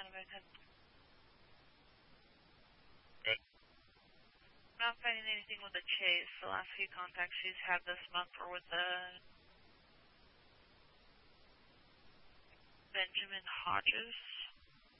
Good. Not finding anything with a Chase. The last few contacts she's had this month were with the Benjamin Hodges.